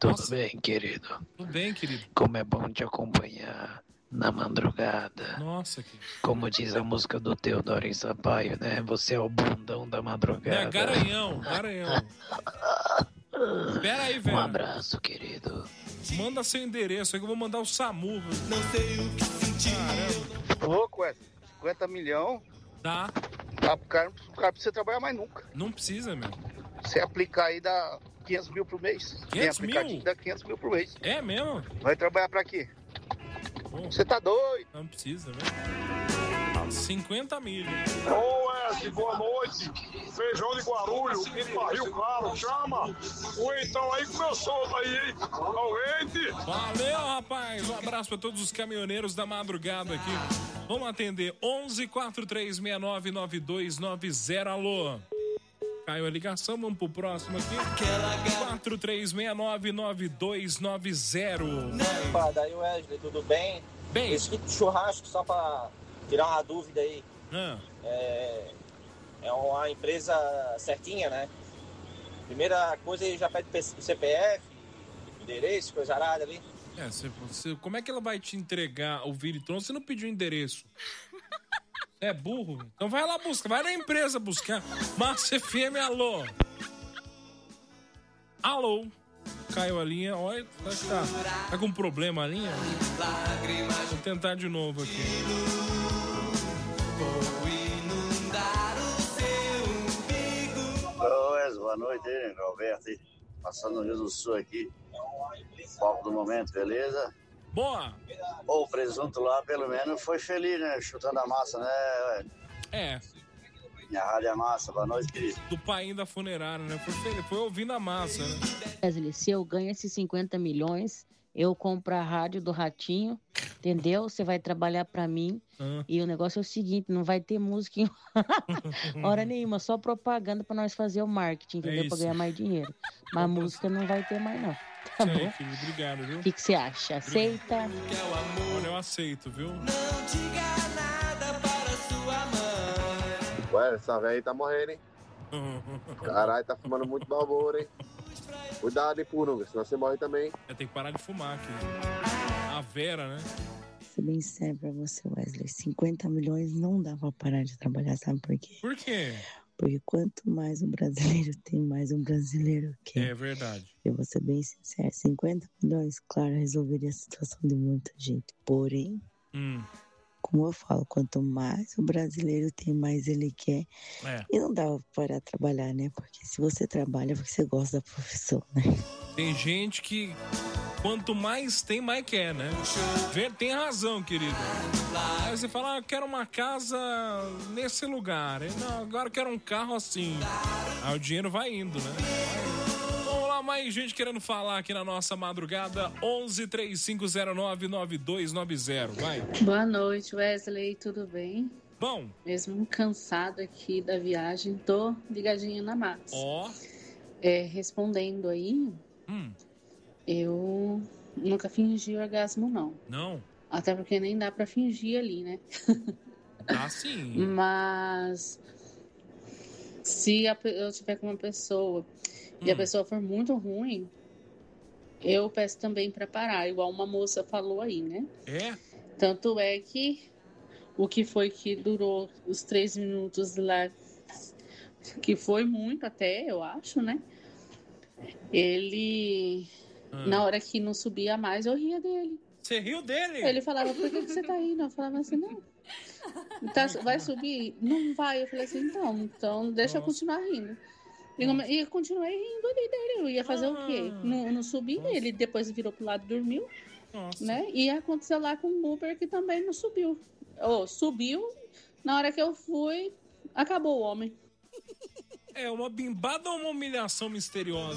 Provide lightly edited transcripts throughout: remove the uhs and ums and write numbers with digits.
Tudo bem, querido? Tudo bem, querido. Como é bom te acompanhar na madrugada. Nossa, querido. Como diz a música do Teodoro e Sampaio, né? Você é o bundão da madrugada. É Garanhão. Pera aí, velho. Um abraço, querido. Manda seu endereço aí que eu vou mandar o SAMU. Não sei o que sentir. Louco, Wesley. 50 milhões. Tá. Dá pro cara precisa trabalhar mais nunca. Não precisa, meu. Se aplicar aí dá 500 mil por mês. 500 Tem aplicativo que dá 500 mil por mês. É mesmo? Vai trabalhar pra quê? Pô, Você tá doido? não precisa, velho. 50 mil. Ô Wesley, boa noite. Feijão de Guarulhos, que barril caro, chama. Ou então aí começou aí, hein? Aumente. Valeu, rapaz. Um abraço pra todos os caminhoneiros da madrugada aqui. Vamos atender 11 4369 9290. Alô. Caiu a ligação, vamos pro próximo aqui. 43699290. Opa, daí Wesley, tudo bem? Bem. Esse kit de churrasco, só pra tirar uma dúvida aí. Ah. É uma empresa certinha, né? Primeira coisa, ele já pede CPF, endereço, coisa arada ali. Como é que ela vai te entregar o Viritron se não pediu endereço? É burro? Então vai lá buscar, vai na empresa buscar. Márcia FM, alô. Alô. Caiu a linha, olha, tá com problema a linha? Vou tentar de novo aqui. Oi, boa noite aí, Alberto aí. Passando no Rio do Sul aqui. Foco do momento, beleza? Boa! O presunto lá, pelo menos, foi feliz, né? Chutando a massa, né? É. Minha rádio é massa, boa noite, querido. Do pai da funerária, né? Foi ouvindo a massa, né? Wesley, se eu ganho esses 50 milhões, eu compro a rádio do Ratinho, entendeu? Você vai trabalhar pra mim. E o negócio é o seguinte, não vai ter música em hora nenhuma, só propaganda pra nós fazer o marketing, entendeu? Pra ganhar mais dinheiro. Mas música não vai ter mais, não. Tá bom? Filho, obrigado, viu? O que você acha? Aceita? Olha, eu aceito, viu? Não diga nada para sua mãe. Ué, essa velha aí tá morrendo, hein? Caralho, tá fumando muito balboro, hein? Cuidado, hein, Purunga, senão você morre também. Tem que parar de fumar aqui. A Vera, né? Ser bem sério pra você, Wesley. 50 milhões não dá pra parar de trabalhar, sabe por quê? Por quê? Porque quanto mais um brasileiro tem, mais um brasileiro quer. É verdade. Eu vou ser bem sincero, 50 milhões, claro, resolveria a situação de muita gente. Porém, como eu falo, quanto mais o brasileiro tem, mais ele quer. E não dá pra parar de trabalhar, né? Porque se você trabalha, é porque você gosta da profissão, né? Tem gente que quanto mais tem, mais quer, né? Tem razão, querido. Aí você fala, eu quero uma casa nesse lugar. Não, agora eu quero um carro assim. Aí o dinheiro vai indo, né? Vamos lá, mais gente querendo falar aqui na nossa madrugada. 11-3509-9290. Vai. Boa noite, Wesley. Tudo bem? Bom. Mesmo cansado aqui da viagem, tô ligadinha na massa. Respondendo aí, eu nunca fingi orgasmo, não. Não? Até porque nem dá pra fingir ali, né? Ah, sim. Mas se eu tiver com uma pessoa e a pessoa for muito ruim, eu peço também pra parar, igual uma moça falou aí, né? É? Tanto é que o que foi que durou os 3 minutos lá, que foi muito até, eu acho, né? Ele, na hora que não subia mais, eu ria dele. Você riu dele? Ele falava, por que você tá indo? Eu falava assim, não. Vai subir? Não vai. Eu falei assim, então deixa eu continuar rindo. E eu continuei rindo ali dele. Eu ia fazer o quê? Não subi. Ele depois virou pro lado e dormiu. Né? E aconteceu lá com o Uber, que também não subiu. Subiu, na hora que eu fui, acabou o homem. É uma bimbada ou uma humilhação misteriosa?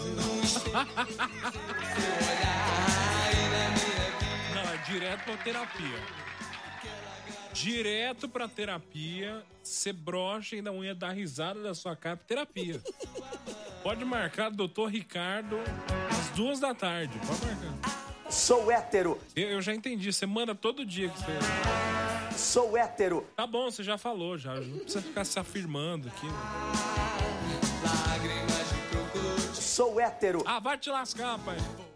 Não, é direto pra terapia. Direto pra terapia, você brocha e ainda unha da risada da sua cara pra terapia. Pode marcar, doutor Ricardo, às 2 da tarde. Pode marcar. Sou hétero. Eu já entendi, você manda todo dia que você... Sou hétero. Tá bom, você já falou, já. Não precisa ficar se afirmando aqui. Sou hétero. Ah, vai te lascar, pai.